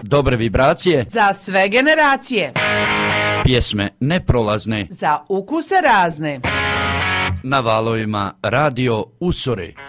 Dobre vibracije za sve generacije. Pjesme neprolazne za ukuse razne. Na valovima Radio Usore.